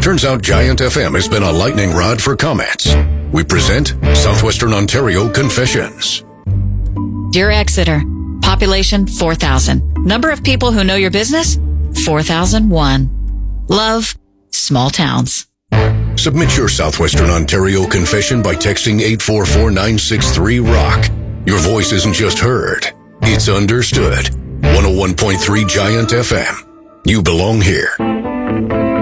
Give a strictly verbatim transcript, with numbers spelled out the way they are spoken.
Turns out Giant F M has been a lightning rod for comments. We present Southwestern Ontario Confessions. Dear Exeter, population four thousand. Number of people who know your business? four thousand one. Love, small towns. Submit your Southwestern Ontario confession by texting eight four four nine six three ROCK. Your voice isn't just heard, it's understood. one oh one point three Giant F M. You belong here.